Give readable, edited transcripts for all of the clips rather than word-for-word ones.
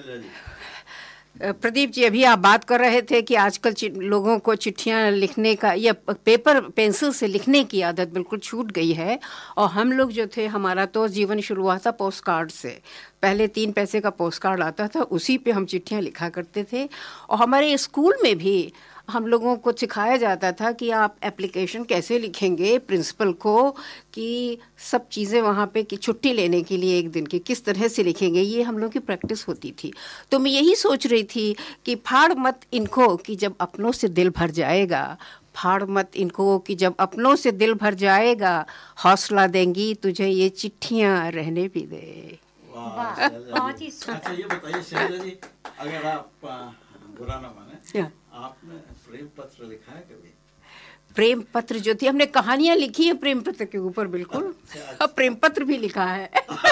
शैलजा जी। प्रदीप जी, अभी आप बात कर रहे थे कि आजकल लोगों को चिट्ठियां लिखने का या पेपर पेंसिल से लिखने की आदत बिल्कुल छूट गई है। और हम लोग जो थे, हमारा तो जीवन शुरू हुआ था पोस्ट कार्ड से। पहले 3 पैसे का पोस्ट कार्ड आता था, उसी पे हम चिट्ठियां लिखा करते थे। और हमारे स्कूल में भी हम लोगों को सिखाया जाता था कि आप एप्लीकेशन कैसे लिखेंगे प्रिंसिपल को, कि सब चीज़ें वहाँ पे कि छुट्टी लेने के लिए एक दिन की किस तरह से लिखेंगे, ये हम लोग की प्रैक्टिस होती थी। तो मैं यही सोच रही थी कि फाड़ मत इनको कि जब अपनों से दिल भर जाएगा, फाड़ मत इनको कि जब अपनों से दिल भर जाएगा, हौसला देंगी तुझे ये चिट्ठियाँ, रहने भी दे। वाह, बहुत ही अच्छा। ये बताइए शैलजा जी, अगर आप बुरा ना माने, आपने प्रेम पत्र लिखा है कभी? प्रेम पत्र जो थी, हमने कहानियां लिखी है प्रेम पत्र के ऊपर, बिल्कुल। अच्छा। अब प्रेम पत्र भी लिखा है।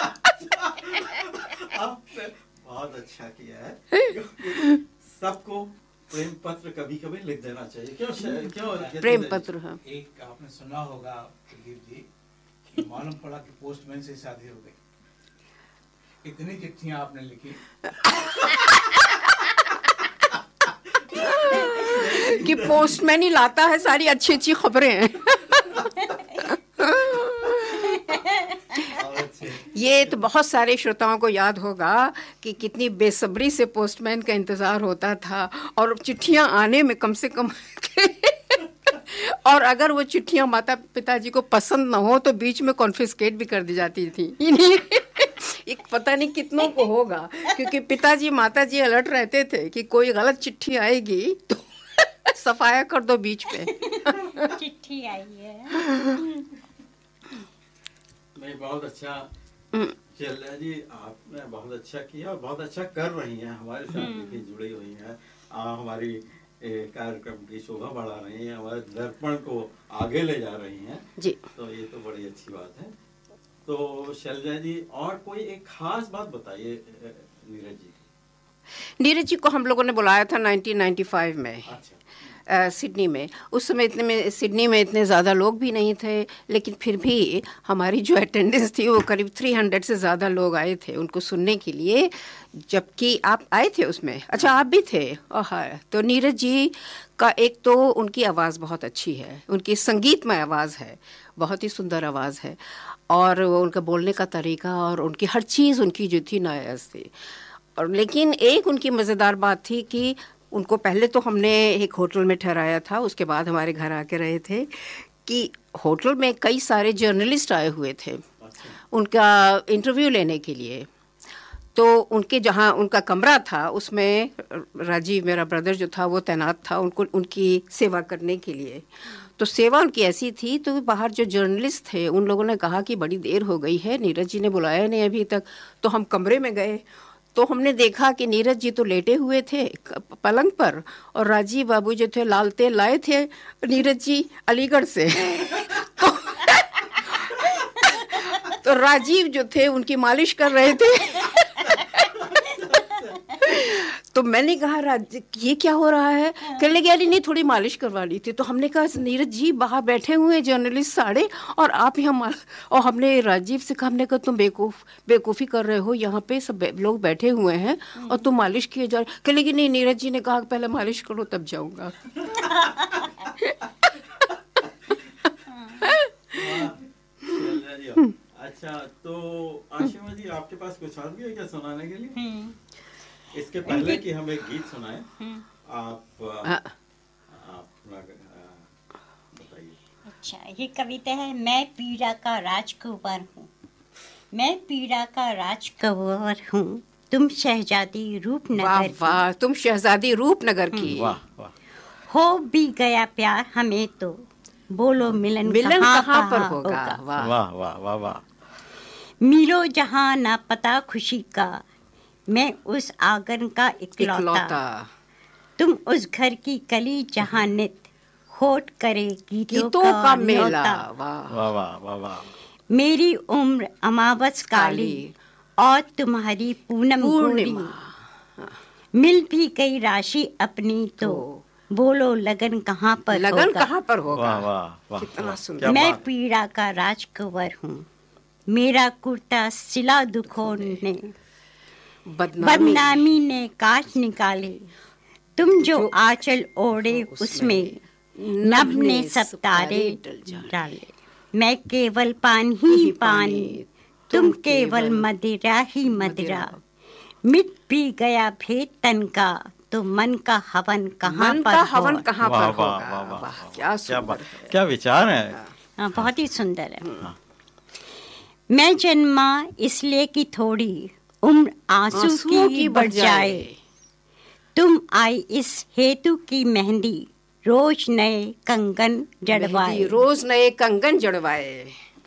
आपने बहुत अच्छा किया है। सबको प्रेम पत्र कभी कभी लिख देना चाहिए। क्यों प्रेम पत्र? हाँ, एक आपने सुना होगा प्रदीप जी कि मालूम पड़ा कि पोस्टमैन से शादी हो गई। इतनी चिट्ठियां आपने लिखी कि पोस्टमैन ही लाता है सारी अच्छी अच्छी खबरें। ये तो बहुत सारे श्रोताओं को याद होगा कि कितनी बेसब्री से पोस्टमैन का इंतज़ार होता था, और चिट्ठियां आने में कम से कम और अगर वो चिट्ठियां माता पिताजी को पसंद ना हो तो बीच में कॉन्फिस्केट भी कर दी जाती थी। एक पता नहीं कितनों को होगा, क्योंकि पिताजी माताजी अलर्ट रहते थे कि कोई गलत चिट्ठी आएगी तो सफाया कर दो बीच पे। चिट्ठी आई है। नहीं, बहुत अच्छा शैलजा जी, आपने बहुत अच्छा किया और बहुत अच्छा कर रही हैं, हमारे साथ भी जुड़ी हुई हैं, हमारी कार्यक्रम की शोभा बढ़ा रही हैं, हमारे दर्पण को आगे ले जा रही हैं जी। तो ये तो बड़ी अच्छी बात है। तो शैलजा जी, और कोई एक खास बात बताइए नीरज जी। नीरज जी को हम लोगों ने बुलाया था 1995 में। अच्छा। सिडनी में। उस समय सिडनी में इतने ज़्यादा लोग भी नहीं थे, लेकिन फिर भी हमारी जो अटेंडेंस थी वो करीब 300 से ज़्यादा लोग आए थे उनको सुनने के लिए, जबकि आप आए थे उसमें। अच्छा, आप भी थे। हाँ, तो नीरज जी का एक तो उनकी आवाज़ बहुत अच्छी है, उनकी संगीतमय आवाज़ है, बहुत ही सुंदर आवाज़ है, और उनका बोलने का तरीका और उनकी हर चीज़ उनकी जो थी नायाज़ थी। और लेकिन एक उनकी मज़ेदार बात थी कि उनको पहले तो हमने एक होटल में ठहराया था, उसके बाद हमारे घर आके रहे थे, कि होटल में कई सारे जर्नलिस्ट आए हुए थे उनका इंटरव्यू लेने के लिए। तो उनके जहाँ उनका कमरा था उसमें राजीव मेरा ब्रदर जो था वो तैनात था उनको उनकी सेवा करने के लिए। तो सेवा उनकी ऐसी थी, तो बाहर जो जर्नलिस्ट थे उन लोगों ने कहा कि बड़ी देर हो गई है, नीरज जी ने बुलाया नहीं अभी तक। तो हम कमरे में गए तो हमने देखा कि नीरज जी तो लेटे हुए थे पलंग पर, और राजीव बाबू जो थे लाल तेल लाए थे नीरज जी अलीगढ़ से। तो राजीव जो थे उनकी मालिश कर रहे थे। तो मैंने कहा ये क्या हो रहा है? कहने लगे अरे नहीं, थोड़ी मालिश करवानी थी। तो हमने कहा नीरज जी बाहर बैठे हुए हैं जर्नलिस्ट साढ़े, और आप यहाँ और हमने राजीव से कहा, हमने कहा तुम बेवकूफ़ी कर रहे हो, यहाँ पे सब लोग बैठे हुए हैं और तुम मालिश किए जा रहे। कहने लगे नहीं, नीरज जी ने कहा पहले मालिश करो तब जाऊँगा। अच्छा, तो आशिमा जी आपके पास कुछ और भी है क्या सुनाने के लिए? इसके पहले कि हम एक गीत सुनाएं, आप बताइए। अच्छा, ये कविता है, मैं पीड़ा का राजकुंवर हूँ, मैं पीड़ा का राजकुंवर हूँ, तुम शहजादी रूपनगर की। वाह, तुम शहजादी रूपनगर की। वाह वाह। हो भी गया प्यार हमें तो बोलो मिलन कहाँ पर होगा। वाह वाह वाह वाह। मिलो जहाँ ना पता खुशी का, मैं उस आंगन का इकलौता, तुम उस घर की कली जहाँ नित होठ करे गीतों का मेला। वाह वाह वाह वाह। मेरी उम्र अमावस काली और तुम्हारी पूनम गोरी, मिल भी गई राशि अपनी तो बोलो लगन कहाँ पर होगा। लगन कहाँ पर होगा। वाह वाह वाह, कितना सुंदर। मैं पीड़ा का राजकुंवर हूँ, मेरा कुर्ता सिला दुखों ने बदनामी ने कांच निकाले, तुम जो आंचल ओढ़े उसमें नभ ने सब तारे डाले। मैं केवल पानी ही पानी, तुम केवल मदिरा ही मदिरा, मिट भी गया भेद तन का, तो मन का हवन कहाँ पर होगा। क्या विचार है। बहुत ही सुंदर है। मैं जन्मा इसलिए कि थोड़ी उम्र आंसू की बढ़ जाए, तुम आई इस हेतु की मेहंदी, रोज नए कंगन जड़वाए, रोज नए कंगन जड़वाए।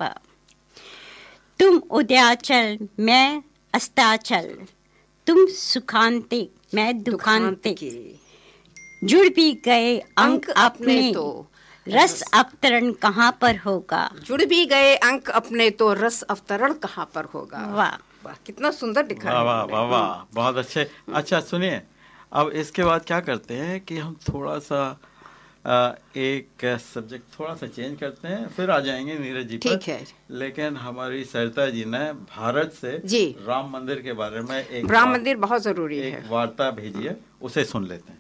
तुम उदयाचल मैं अस्ताचल, तुम सुखांतिक मैं दुखांतिक, जुड़ भी गए अंक अपने तो रस अवतरण कहाँ पर होगा। जुड़ भी गए अंक अपने तो रस अवतरण कहाँ पर होगा। वाह वाह, कितना सुंदर लिखा है। वाह वाह वाह, बहुत अच्छे। अच्छा सुनिए, अब इसके बाद क्या करते हैं कि हम थोड़ा सा एक सब्जेक्ट थोड़ा सा चेंज करते हैं, फिर आ जाएंगे नीरज जी पर। ठीक है। लेकिन हमारी सरिता जी ने भारत से जी राम मंदिर के बारे में एक राम मंदिर बहुत जरूरी है, एक वार्ता भेजी है, उसे सुन लेते हैं।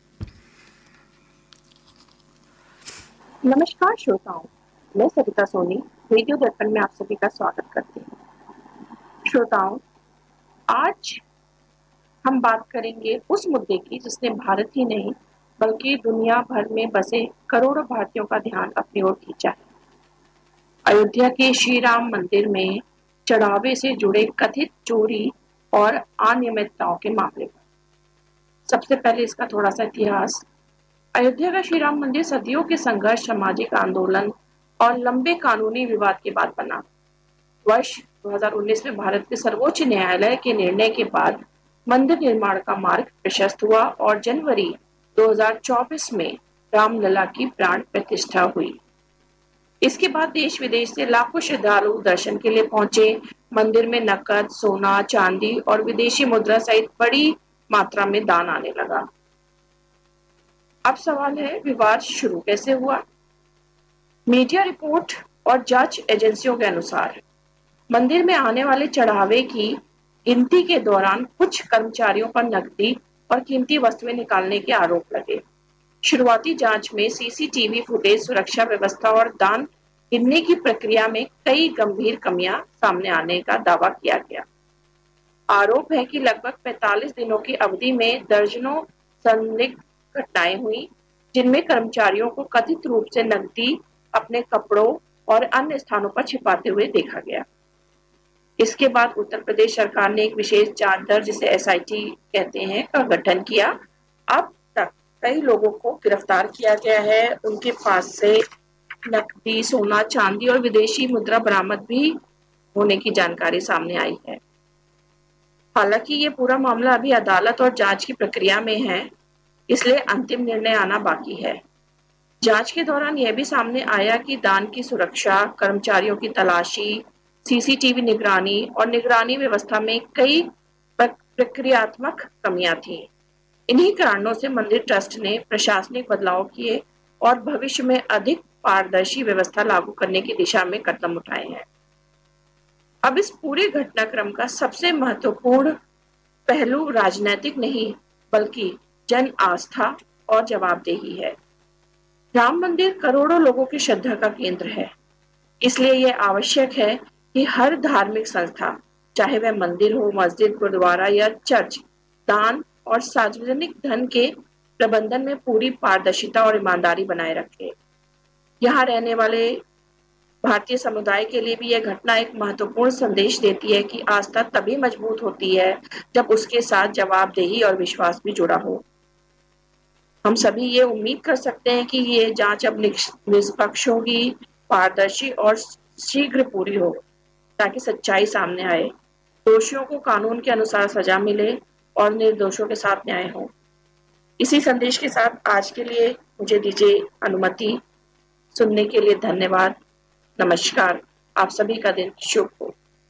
नमस्कार श्रोताओं, मैं सरिता सोनी रेडियो दर्पण में आप सभी का स्वागत करती हूँ। श्रोताओं, आज हम बात करेंगे उस मुद्दे की जिसने भारत ही नहीं बल्कि दुनिया भर में बसे करोड़ों भारतीयों का ध्यान अपनी ओर खींचा है। अयोध्या के श्री राम मंदिर में चढ़ावे से जुड़े कथित चोरी और अनियमितताओं के मामले पर। सबसे पहले इसका थोड़ा सा इतिहास। अयोध्या का श्री राम मंदिर सदियों के संघर्ष, सामाजिक आंदोलन और लंबे कानूनी विवाद के बाद बना। वर्ष 2019 में भारत के सर्वोच्च न्यायालय के निर्णय के बाद मंदिर निर्माण का मार्ग प्रशस्त हुआ और जनवरी 2024 में रामलला की प्राण प्रतिष्ठा हुई। इसके बाद देश विदेश से लाखों श्रद्धालु दर्शन के लिए पहुंचे। मंदिर में नकद, सोना, चांदी और विदेशी मुद्रा सहित बड़ी मात्रा में दान आने लगा। अब सवाल है, विवाद शुरू कैसे हुआ? मीडिया रिपोर्ट और जांच एजेंसियों के अनुसार मंदिर में आने वाले चढ़ावे की गिनती के दौरान कुछ कर्मचारियों पर नकदी और कीमती वस्तुएं निकालने के आरोप लगे। शुरुआती जांच में सीसीटीवी फुटेज, सुरक्षा व्यवस्था और दान गिनने की प्रक्रिया में कई गंभीर कमियां सामने आने का दावा किया गया। आरोप है कि लगभग 45 दिनों की अवधि में दर्जनों संदिग्ध घटनाएं हुई, जिनमें कर्मचारियों को कथित रूप से नकदी अपने कपड़ों और अन्य स्थानों पर छिपाते हुए देखा गया। इसके बाद उत्तर प्रदेश सरकार ने एक विशेष जांच दल, जिसे एसआईटी कहते हैं, का गठन किया। अब तक कई लोगों को गिरफ्तार किया गया है। उनके पास से नकदी, सोना, चांदी और विदेशी मुद्रा बरामद भी होने की जानकारी सामने आई है। हालांकि ये पूरा मामला अभी अदालत और जांच की प्रक्रिया में है, इसलिए अंतिम निर्णय आना बाकी है। जांच के दौरान यह भी सामने आया कि दान की सुरक्षा, कर्मचारियों की तलाशी, सीसीटीवी निगरानी और निगरानी व्यवस्था में कई प्रक्रियात्मक कमियां थीं। इन्हीं कारणों से मंदिर ट्रस्ट ने प्रशासनिक बदलाव किए और भविष्य में अधिक पारदर्शी व्यवस्था लागू करने की दिशा में कदम उठाए हैं। अब इस पूरे घटनाक्रम का सबसे महत्वपूर्ण पहलू राजनीतिक नहीं बल्कि जन आस्था और जवाबदेही है। राम मंदिर करोड़ों लोगों की श्रद्धा का केंद्र है, इसलिए यह आवश्यक है कि हर धार्मिक संस्था, चाहे वह मंदिर हो, मस्जिद, गुरुद्वारा या चर्च, दान और सार्वजनिक धन के प्रबंधन में पूरी पारदर्शिता और ईमानदारी बनाए रखे। यहाँ रहने वाले भारतीय समुदाय के लिए भी यह घटना एक महत्वपूर्ण संदेश देती है कि आस्था तभी मजबूत होती है जब उसके साथ जवाबदेही और विश्वास भी जुड़ा हो। हम सभी ये उम्मीद कर सकते हैं कि ये जांच अब निष्पक्ष होगी, पारदर्शी और शीघ्र पूरी हो, ताकि सच्चाई सामने आए, दोषियों को कानून के अनुसार सजा मिले और निर्दोषों के साथ न्याय हो। इसी संदेश के साथ आज के लिए मुझे दीजिए अनुमति। सुनने के लिए धन्यवाद। नमस्कार। आप सभी का दिन शुभ हो।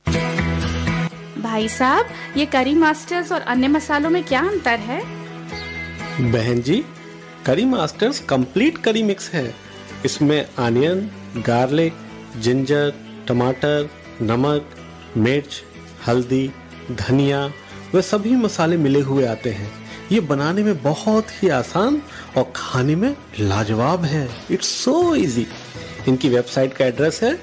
भाई साहब, ये करी मास्टर्स और अन्य मसालों में क्या अंतर है? बहन जी, करी मास्टर्स कंप्लीट करी मिक्स है। इसमें अनियन, गार्लिक, जिंजर, टमाटर, नमक, मिर्च, हल्दी, धनिया, वे सभी मसाले मिले हुए आते हैं। ये बनाने में बहुत ही आसान और खाने में लाजवाब है। It's so easy. इनकी वेबसाइट का एड्रेस है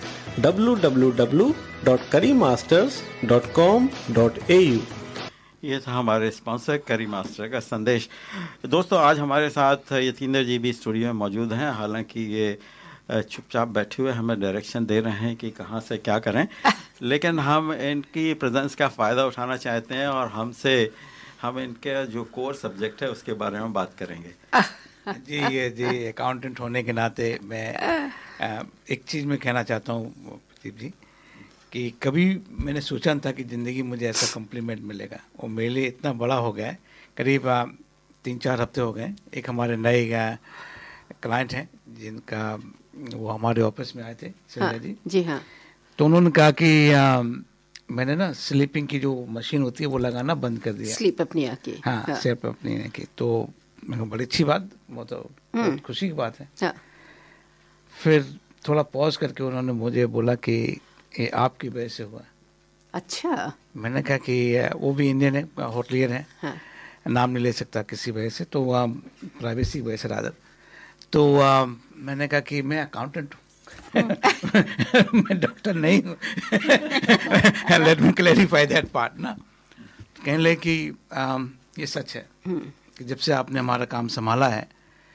www.currymasters.com.au। ये था हमारे स्पॉन्सर करी मास्टर का संदेश। दोस्तों, आज हमारे साथ यतींद्र जी भी स्टूडियो में मौजूद हैं। हालांकि ये चुपचाप बैठे हुए हमें डायरेक्शन दे रहे हैं कि कहाँ से क्या करें, लेकिन हम इनकी प्रेजेंस का फ़ायदा उठाना चाहते हैं और हम इनके जो कोर सब्जेक्ट है उसके बारे में बात करेंगे। जी अकाउंटेंट होने के नाते मैं एक चीज़ मैं कहना चाहता हूँ प्रदीप जी कि कभी मैंने सोचा नहीं था कि ज़िंदगी मुझे ऐसा कॉम्प्लीमेंट मिलेगा, और मेरे लिए इतना बड़ा हो गया है। करीब 3-4 हफ्ते हो गए। एक हमारे नए क्लाइंट हैं जिनका वो हमारे ऑफिस में आए थे, हाँ, जी हाँ। तो उन्होंने कहा कि मैंने ना स्लीपिंग की जो मशीन होती है वो लगाना बंद कर दिया। स्लीप अपनिया की। हाँ, स्लीप अपनिया की। तो मैंने कहा बड़ी अच्छी बात, वो तो बहुत खुशी की बात है। हाँ। फिर थोड़ा पॉज करके उन्होंने मुझे बोला कि ये आपकी वजह से हुआ। अच्छा। मैंने कहा कि वो भी इंडियन है, होटलियर है, हाँ। नाम नहीं ले सकता किसी वजह से, तो प्राइवेसी वजह से रादर। तो मैंने कहा कि मैं अकाउंटेंट हूँ मैं डॉक्टर नहीं हूँ। Let me clarify that part ना। कहने लगे कि ये सच है कि जब से आपने हमारा काम संभाला है,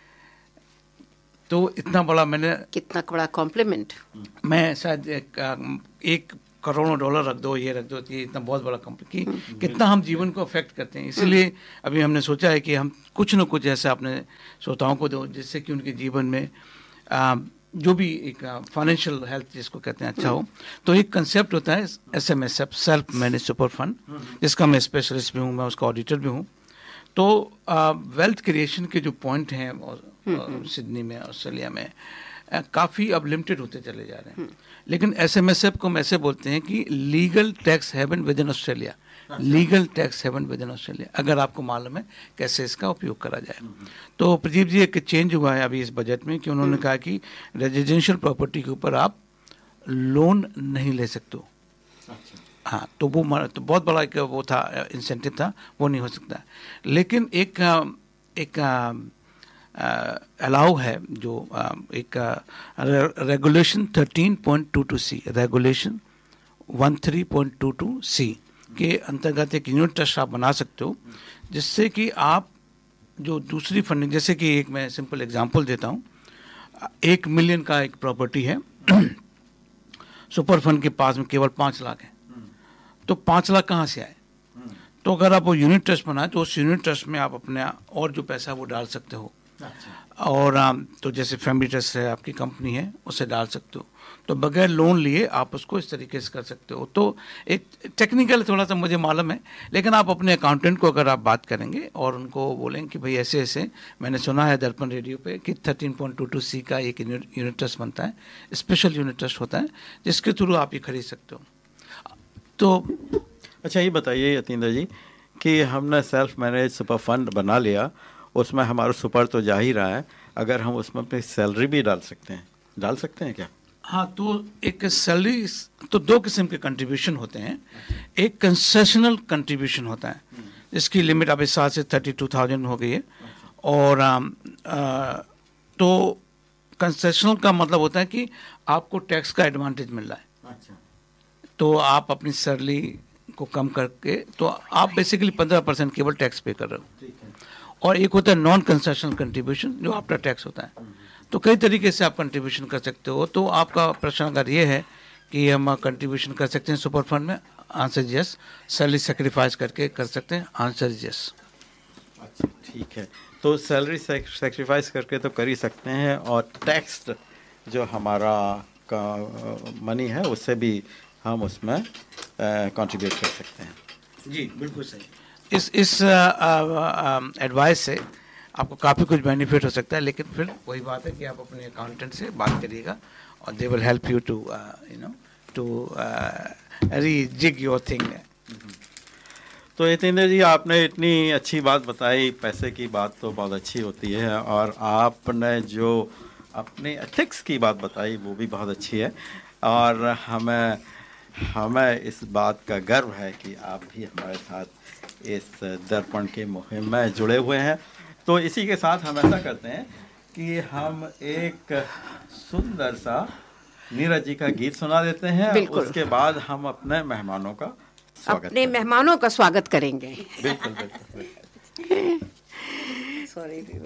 तो इतना बड़ा मैंने, कितना बड़ा कॉम्प्लीमेंट। मैं शायद 1 करोड़ डॉलर रख दो, ये रख दो, ये इतना बहुत बड़ा कंपनी कितना हम जीवन को अफेक्ट करते हैं। इसलिए अभी हमने सोचा है कि हम कुछ न कुछ ऐसा अपने श्रोताओं को दो जिससे कि उनके जीवन में जो भी एक फाइनेंशियल हेल्थ जिसको कहते हैं अच्छा हो। तो एक कंसेप्ट होता है SMSF, self manage super fund, जिसका मैं स्पेशलिस्ट भी हूँ, मैं उसका ऑडिटर भी हूँ। तो वेल्थ क्रिएशन के जो पॉइंट हैं सिडनी में, ऑस्ट्रेलिया में काफ़ी अब लिमिटेड होते चले जा रहे हैं। लेकिन SMSF को हम ऐसे बोलते हैं कि legal tax heaven with in Australia, legal tax heaven with in Australia, अगर आपको मालूम है कैसे इसका उपयोग करा जाए। तो प्रदीप जी एक चेंज हुआ है अभी इस बजट में कि उन्होंने कहा कि रेजिडेंशियल प्रॉपर्टी के ऊपर आप लोन नहीं ले सकते हो। हाँ, तो वो तो बहुत बड़ा एक वो था, इंसेंटिव था, वो नहीं हो सकता। लेकिन एक अलाउ है जो एक रेगुलेशन 13.22C, रेगुलेशन 13.22C के अंतर्गत एक यूनिट ट्रस्ट आप बना सकते हो, जिससे कि आप जो दूसरी फंडिंग, जैसे कि एक मैं सिंपल एग्जांपल देता हूँ, 1 मिलियन का एक प्रॉपर्टी है, सुपर फंड के पास में केवल 5 लाख है, तो 5 लाख कहाँ से आए? तो अगर आप वो यूनिट ट्रस्ट बनाए तो उस यूनिट ट्रस्ट में आप अपने और जो पैसा वो डाल सकते हो। और तो जैसे फैमिली ट्रस्ट है, आपकी कंपनी है, उसे डाल सकते हो। तो बगैर लोन लिए आप उसको इस तरीके से कर सकते हो। तो एक टेक्निकल थोड़ा सा मुझे मालूम है, लेकिन आप अपने अकाउंटेंट को अगर आप बात करेंगे और उनको बोलेंगे कि भाई ऐसे ऐसे मैंने सुना है दर्पण रेडियो पे कि 13.22C का एक यूनिट ट्रस्ट बनता है, स्पेशल यूनिट ट्रस्ट होता है, जिसके थ्रू आप ये खरीद सकते हो। तो अच्छा, ये बताइए यतींद्र जी कि हमने सेल्फ मैनेज सुपर फंड बना लिया, उसमें हमारा सुपर तो जा ही रहा है, अगर हम उसमें अपनी सैलरी भी डाल सकते हैं क्या? हाँ, तो एक सैलरी तो 2 किस्म के कंट्रीब्यूशन होते हैं। एक कंसेशनल कंट्रीब्यूशन होता है जिसकी लिमिट अब इस साल से 32,000 हो गई है। और तो कंसेशनल का मतलब होता है कि आपको टैक्स का एडवांटेज मिल रहा है। अच्छा। तो आप अपनी सैलरी को कम करके, तो आप बेसिकली 15% केवल टैक्स पे कर रहे हो। ठीक है। और एक होता है नॉन कंसेशनल कंट्रीब्यूशन जो आफ्टर टैक्स होता है। तो कई तरीके से आप कंट्रीब्यूशन कर सकते हो। तो आपका प्रश्न अगर ये है कि हम कंट्रीब्यूशन कर सकते हैं सुपर फंड में, आंसर यस। सैलरी सेक्रीफाइस करके कर सकते हैं, आंसर यस। अच्छा, ठीक है। तो सैलरी सेक्रीफाइस करके तो कर ही सकते हैं, और टैक्स जो हमारा का मनी है उससे भी हम उसमें कंट्रीब्यूट कर सकते हैं। जी बिल्कुल सही। इस एडवाइस से आपको काफ़ी कुछ बेनिफिट हो सकता है, लेकिन फिर वही बात है कि आप अपने अकाउंटेंट से बात करिएगा और they will help you to to रीजिग your thing. तो यतींद्र जी, आपने इतनी अच्छी बात बताई, पैसे की बात तो बहुत अच्छी होती है, और आपने जो अपने एथिक्स की बात बताई वो भी बहुत अच्छी है। और हमें हमें इस बात का गर्व है कि आप भी हमारे साथ इस दर्पण के मुहिम में जुड़े हुए हैं। तो इसी के साथ हम ऐसा करते हैं कि हम एक सुंदर सा नीरज जी का गीत सुना देते हैं, उसके बाद हम अपने मेहमानों का स्वागत करेंगे। बिल्कुल बिल्कुल। सॉरी।